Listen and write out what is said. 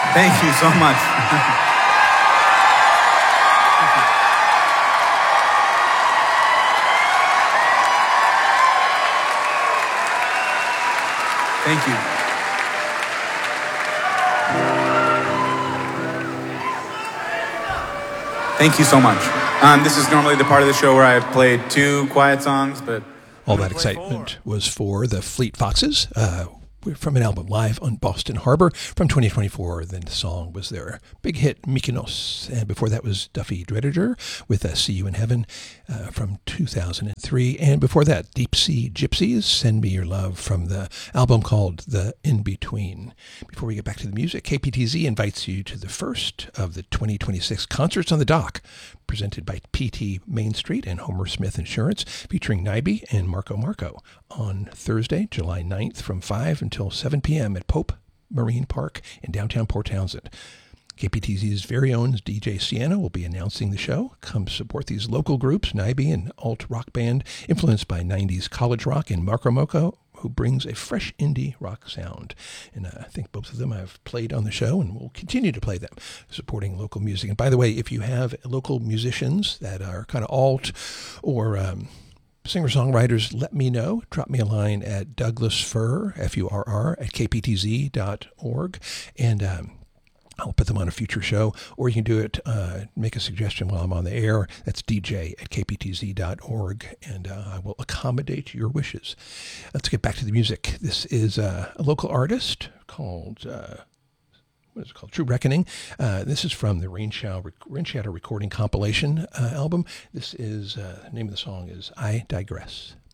Thank you so much. Thank you. Thank you so much. This is normally the part of the show where I play 2 quiet songs, but... All that excitement was for the Fleet Foxes, from an album Live on Boston Harbor from 2024. Then the song was their big hit, Mykonos. And before that was Duffy Dreddiger with See You in Heaven from 2003. And before that, Deep Sea Gypsies, Send Me Your Love from the album called The In-Between. Before we get back to the music, KPTZ invites you to the first of the 2026 Concerts on the Dock, presented by PT Main Street and Homer Smith Insurance, featuring Naibi and Marco Marco on Thursday, July 9th from 5 until 7 p.m. at Pope Marine Park in downtown Port Townsend. KPTZ's very own DJ Sienna will be announcing the show. Come support these local groups, Naibi, an alt-rock band influenced by 90s college rock, and Marco Marco, who brings a fresh indie rock sound. And I think both of them I've played on the show and will continue to play them, supporting local music. And by the way, if you have local musicians that are kind of alt or singer-songwriters, let me know. Drop me a line at douglasfurr, F-U-R-R, at kptz.org, and I'll put them on a future show, or you can do it, make a suggestion while I'm on the air. That's DJ at kptz.org, and I will accommodate your wishes. Let's get back to the music. This is a local artist called, what is it called? True Reckoning. This is from the Rain Shadow Recording compilation album. This is, the name of the song is I Digress.